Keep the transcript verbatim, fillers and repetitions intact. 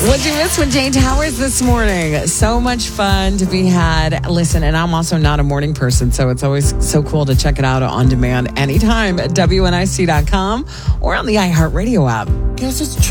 What'd you miss with Jane Towers this morning? So much fun to be had. Listen, and I'm also not a morning person, so it's always so cool to check it out on demand anytime at W N I C dot com or on the iHeartRadio app. Guess it's true.